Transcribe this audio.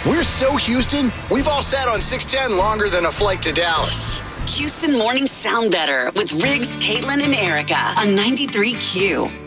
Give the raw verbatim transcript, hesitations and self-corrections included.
We're so Houston, we've all sat on six ten longer than a flight to Dallas. Houston mornings sound better with Riggs, Caitlin, and Erica on ninety-three Q.